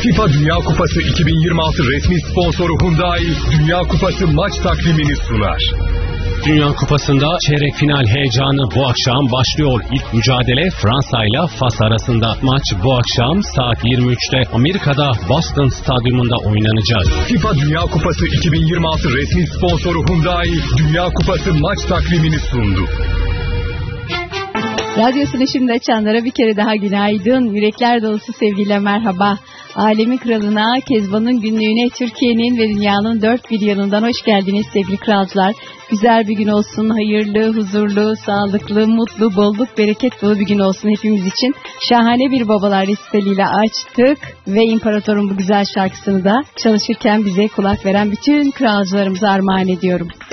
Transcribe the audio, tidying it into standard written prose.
FIFA Dünya Kupası 2026 resmi sponsoru Hyundai, Dünya Kupası maç takvimini sunar. Dünya Kupası'nda çeyrek final heyecanı bu akşam başlıyor. İlk mücadele Fransa ile Fas arasında. Maç bu akşam saat 23'te Amerika'da Boston Stadyumunda oynanacak. FIFA Dünya Kupası 2026 resmi sponsoru Hyundai, Dünya Kupası maç takvimini sundu. Radyosunu şimdi açanlara bir kere daha günaydın. Yürekler dolusu sevgiyle merhaba. Alemin kralına, Kezban'ın günlüğüne, Türkiye'nin ve dünyanın dört bir yanından hoş geldiniz sevgili kralcılar. Güzel bir gün olsun, hayırlı, huzurlu, sağlıklı, mutlu, bolluk, bereket dolu bir gün olsun hepimiz için. Şahane bir babalar resitaliyle açtık ve İmparator'un bu güzel şarkısını da çalışırken bize kulak veren bütün kralcılarımıza armağan ediyorum.